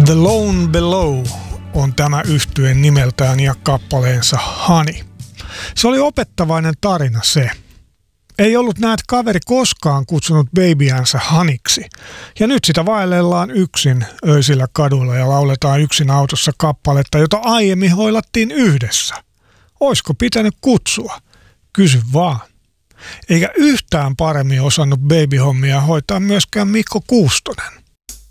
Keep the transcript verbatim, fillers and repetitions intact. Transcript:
The Lone Below on tämä yhtye nimeltään ja kappaleensa Honey. Se oli opettavainen tarina se. Ei ollut näet kaveri koskaan kutsunut babyänsä Haniksi. Ja nyt sitä vaellellaan yksin öisillä kaduilla ja lauletaan yksin autossa kappaletta, jota aiemmin hoilattiin yhdessä. Oisko pitänyt kutsua? Kysy vaan. Eikä yhtään paremmin osannut babyhommia hoitaa myöskään Mikko Kuustonen.